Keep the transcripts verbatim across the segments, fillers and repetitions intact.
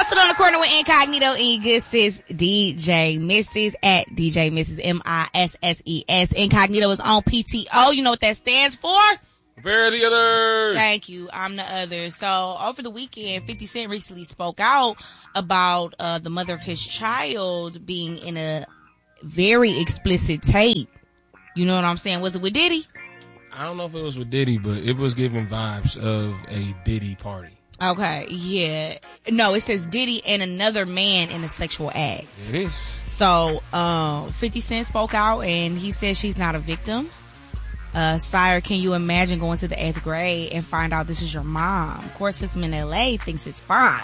Hustled on the Corner with Incognito and good sis D J Misses at D J Misses M I S S E S. Incognito is on P T O. You know what that stands for? Prepare the others. Thank you. I'm the other. So over the weekend, fifty Cent recently spoke out about uh, the mother of his child being in a very explicit tape. You know what I'm saying? Was it with Diddy? I don't know if it was with Diddy, but it was giving vibes of a Diddy party. Okay, yeah. No, it says Diddy and another man in a sexual act. It is. So, um, fifty Cent spoke out and he said she's not a victim. Uh, sire, can you imagine going to the eighth grade and find out this is your mom? Of course, system in L A thinks it's fine.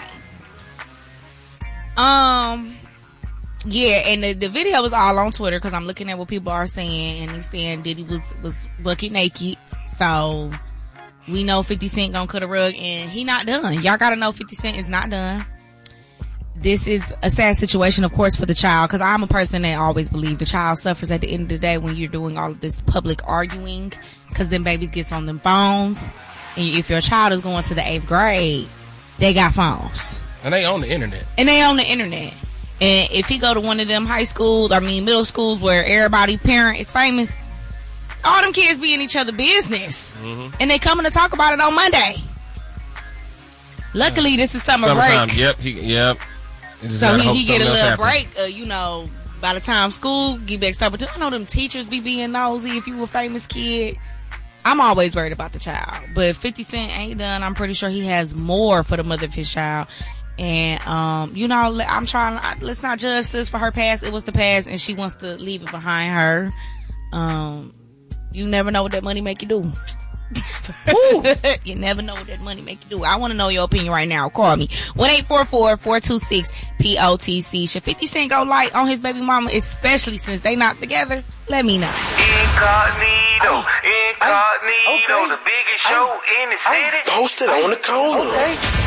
Um, yeah, and the, the video was all on Twitter because I'm looking at what people are saying, and they're saying Diddy was, was bucket naked. So, we know fifty Cent gonna cut a rug, and he not done. Y'all gotta know fifty Cent is not done. This is a sad situation, of course, for the child, because I'm a person that always believe the child suffers at the end of the day when you're doing all of this public arguing, because then babies gets on them phones. And if your child is going to the eighth grade, they got phones. And they on the internet. And they on the internet. And if he go to one of them high schools, I mean middle schools where everybody parent is famous, all them kids be in each other's business. Mm-hmm. And they coming to talk about it on Monday. Luckily, this is summer Summertime. break. Yep. He, yep. So he, he get a little break, uh, you know, by the time school get back started. But I know them teachers be being nosy if you a famous kid. I'm always worried about the child. But fifty Cent ain't done. I'm pretty sure he has more for the mother of his child. And, um, you know, I'm trying, let's not judge this for her past. It was the past and she wants to leave it behind her. Um, you never know what that money make you do. You never know what that money make you do. I want to know your opinion right now. Call me one eight four four, four two six, P O T C. Should fifty Cent go light on his baby mama, especially since they not together? Let me know. Incognito, Incognito, okay. The biggest show in the city. Posted on the corner. Okay.